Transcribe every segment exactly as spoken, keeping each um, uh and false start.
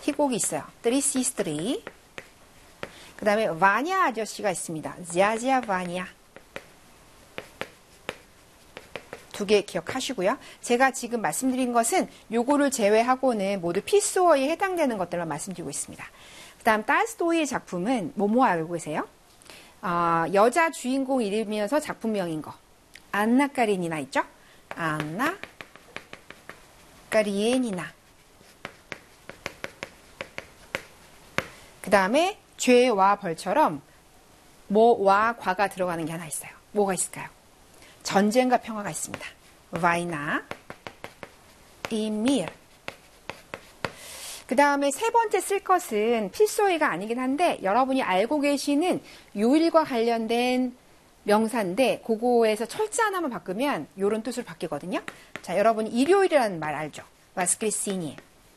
희곡이 있어요. 트리시스트리. 그 다음에 바냐 아저씨가 있습니다. 지아지아 바냐. 두 개 기억하시고요. 제가 지금 말씀드린 것은 요거를 제외하고는 모두 피스워에 해당되는 것들만 말씀드리고 있습니다. 그 다음 딸스토이의 작품은 뭐뭐 알고 계세요? 어, 여자 주인공 이름이어서 작품명인 거. 안나 까리니나 있죠? 안나 까리에니나. 그 다음에 죄와 벌처럼 뭐와 과가 들어가는 게 하나 있어요. 뭐가 있을까요? 전쟁과 평화가 있습니다. 와이나, 이밀. 그 다음에 세 번째 쓸 것은 필소이가 아니긴 한데 여러분이 알고 계시는 요일과 관련된 명사인데 그거에서 철자 하나만 바꾸면 이런 뜻으로 바뀌거든요. 자, 여러분이 일요일이라는 말 알죠? 바스크리시니.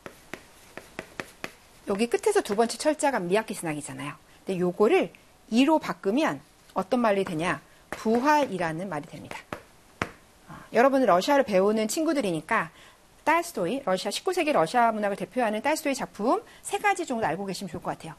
여기 끝에서 두 번째 철자가 미야키스나기잖아요. 근데 요거를 이로 바꾸면 어떤 말이 되냐? 부활이라는 말이 됩니다. 어, 여러분은 러시아를 배우는 친구들이니까 딸스토이, 러시아 십구 세기 러시아 문학을 대표하는 딸스토이 작품 세 가지 정도 알고 계시면 좋을 것 같아요.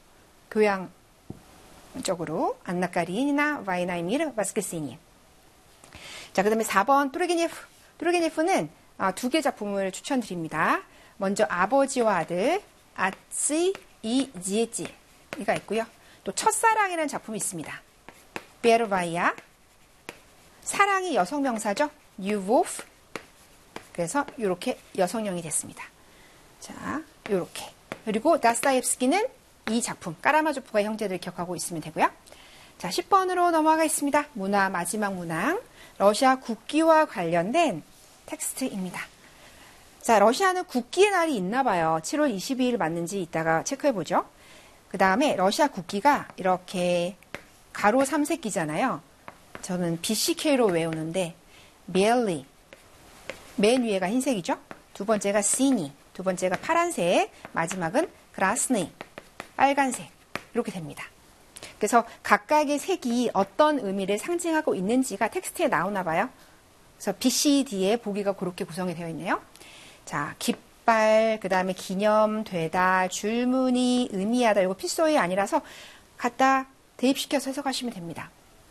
교양적으로 안나 까리니나, 와이나이미르, 바스크시니. 자, 그 다음에 사 번 뚜르게니프. 뚜르게니프는 어, 두 개 작품을 추천드립니다. 먼저 아버지와 아들, 아찌 이 지에찌가 있고요. 또 첫사랑이라는 작품이 있습니다. 베르바이아. 사랑이 여성 명사죠. 유보프. 그래서 이렇게 여성형이 됐습니다. 자, 이렇게. 그리고 다스타옙스키는 이 작품 까라마조프가 형제들 기억하고 있으면 되고요. 자, 십 번으로 넘어가겠습니다. 문화 마지막 문항. 러시아 국기와 관련된 텍스트입니다. 자, 러시아는 국기의 날이 있나 봐요. 칠월 이십이일 맞는지 이따가 체크해 보죠. 그 다음에 러시아 국기가 이렇게 가로 삼색기잖아요. 저는 비씨케이로 외우는데 벨리. 맨 위에가 흰색이죠. 두 번째가 시니. 두 번째가 파란색. 마지막은 그라스니. 빨간색. 이렇게 됩니다. 그래서 각각의 색이 어떤 의미를 상징하고 있는지가 텍스트에 나오나 봐요. 그래서 비, 씨, D에 보기가 그렇게 구성이 되어 있네요. 자, 깃발, 그 다음에 기념, 되다, 줄무늬, 의미하다. 이거 필소이 아니라서 갖다 대입시켜서 해석하시면 됩니다.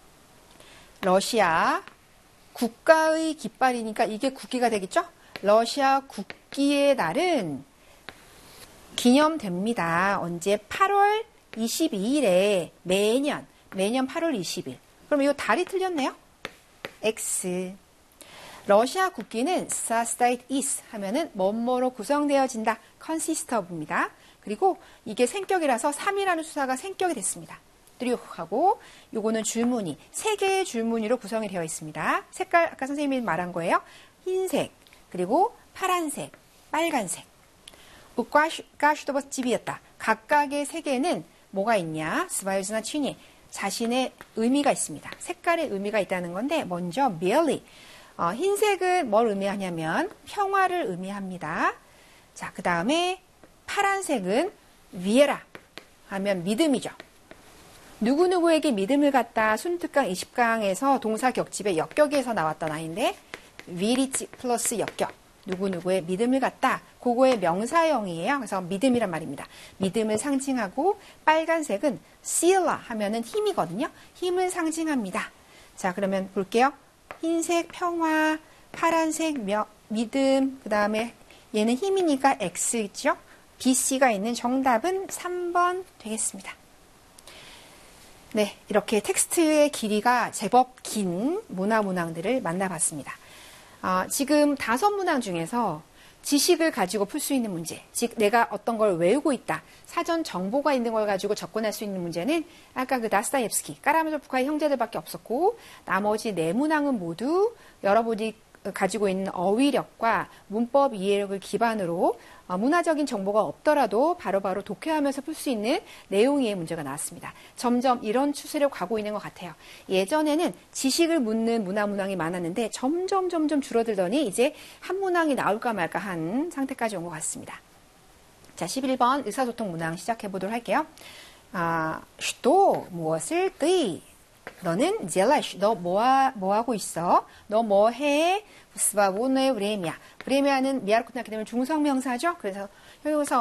러시아 국가의 깃발이니까 이게 국기가 되겠죠? 러시아 국기의 날은 기념됩니다. 언제? 팔월 이십이일에 매년, 매년 팔월 이십일. 그럼 이거 달이 틀렸네요? X. 러시아 국기는 사스타이트 이스 하면은 뭐뭐로 구성되어진다. consist of입니다. 그리고 이게 생격이라서 삼이라는 수사가 생격이 됐습니다. 하고 요거는 줄무늬, 세 개의 줄무늬로 구성이 되어 있습니다. 색깔 아까 선생님이 말한 거예요. 흰색, 그리고 파란색, 빨간색. 우까슈도버집이었다. 각각의 세 개는 뭐가 있냐? 스바유즈나 취니. 자신의 의미가 있습니다. 색깔의 의미가 있다는 건데 먼저 merely. 어, 흰색은 뭘 의미하냐면 평화를 의미합니다. 자, 그 다음에 파란색은 위에라 하면 믿음이죠. 누구누구에게 믿음을 갖다 순특강 이십 강에서 동사 격집의 역격에서 나왔던 아이인데 위리치 플러스 역격. 누구누구의 믿음을 갖다. 그거의 명사형이에요. 그래서 믿음이란 말입니다. 믿음을 상징하고 빨간색은 시일라 하면은 힘이거든요. 힘을 상징합니다. 자, 그러면 볼게요. 흰색 평화, 파란색 명, 믿음, 그 다음에 얘는 힘이니까 X죠. 비, C가 있는 정답은 삼 번 되겠습니다. 네, 이렇게 텍스트의 길이가 제법 긴 문화 문항들을 만나봤습니다. 어, 지금 다섯 문항 중에서 지식을 가지고 풀 수 있는 문제, 즉 내가 어떤 걸 외우고 있다, 사전 정보가 있는 걸 가지고 접근할 수 있는 문제는 아까 그 다스타옙스키, 까라마조프카의 형제들밖에 없었고 나머지 네 문항은 모두 여러분이 가지고 있는 어휘력과 문법 이해력을 기반으로 문화적인 정보가 없더라도 바로바로 독해하면서 풀 수 있는 내용의 문제가 나왔습니다. 점점 이런 추세로 가고 있는 것 같아요. 예전에는 지식을 묻는 문화 문항이 많았는데 점점 점점 줄어들더니 이제 한 문항이 나올까 말까 한 상태까지 온 것 같습니다. 자, 십일 번 의사소통 문항 시작해 보도록 할게요. 아, 슈도 무엇을 뜨이? 너는 젤라시, 너 뭐, 뭐 하고 있어? 너 뭐 해? 스바보네 브레미아. 브레미아는 미아르코나기 때문에 중성명사죠. 그래서 여기서